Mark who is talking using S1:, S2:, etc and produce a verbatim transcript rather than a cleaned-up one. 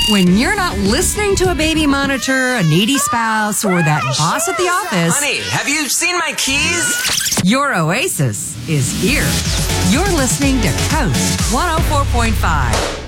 S1: When you're not listening to a baby monitor, a needy spouse, or that boss at the office,
S2: Honey, have you seen my keys?
S1: your oasis is here. You're listening to Coast one oh four point five.